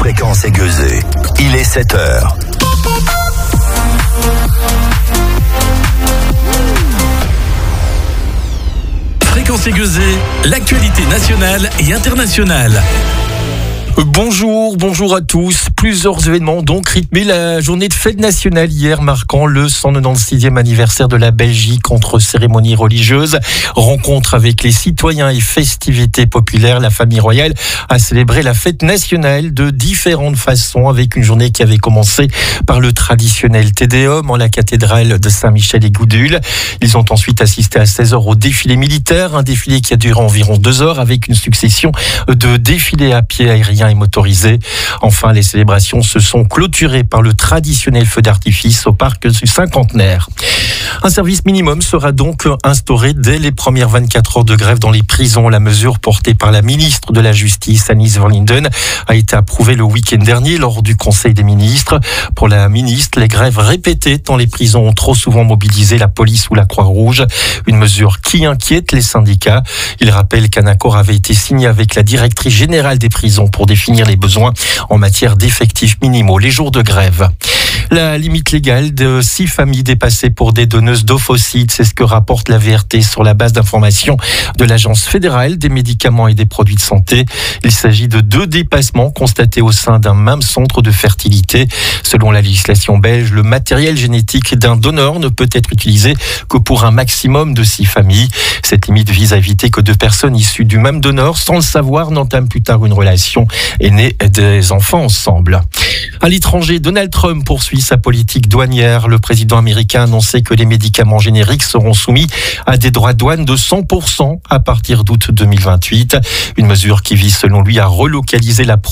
Fréquence Aiguezée. Il est 7h. Fréquence Aiguezée, l'actualité nationale et internationale. Bonjour à tous. Plusieurs événements ont donc rythmé la journée de fête nationale hier, marquant le 196e anniversaire de la Belgique. Entre cérémonies religieuses, rencontres avec les citoyens et festivités populaires, la famille royale a célébré la fête nationale de différentes façons, avec une journée qui avait commencé par le traditionnel Te Deum en la cathédrale de Saint-Michel et Gudule. Ils ont ensuite assisté à 16h au défilé militaire, un défilé qui a duré environ 2 heures avec une succession de défilés à pied, aériens et motorisés. Enfin, les célébrations se sont clôturées par le traditionnel feu d'artifice au parc du Cinquantenaire. Un service minimum sera donc instauré dès les premières 24 heures de grève dans les prisons. La mesure portée par la ministre de la Justice, Alice Verlinden, a été approuvée le week-end dernier lors du Conseil des ministres. Pour la ministre, les grèves répétées dans les prisons ont trop souvent mobilisé la police ou la Croix-Rouge. Une mesure qui inquiète les syndicats. Il rappelle qu'un accord avait été signé avec la directrice générale des prisons pour définir les besoins en matière d'effectifs minimaux les jours de grève. La limite légale de 6 familles dépassées pour des donneuses d'ovocytes, c'est ce que rapporte la VRT sur la base d'informations de l'Agence fédérale des médicaments et des produits de santé. Il s'agit de 2 dépassements constatés au sein d'un même centre de fertilité. Selon la législation belge, le matériel génétique d'un donneur ne peut être utilisé que pour un maximum de 6 familles. Cette limite vise à éviter que 2 personnes issues du même donneur, sans le savoir, n'entament plus tard une relation et n'aient des enfants ensemble. À l'étranger, Donald Trump poursuit sa politique douanière. Le président américain a annoncé que les médicaments génériques seront soumis à des droits de douane de 100% à partir d'août 2028. Une mesure qui vise selon lui à relocaliser la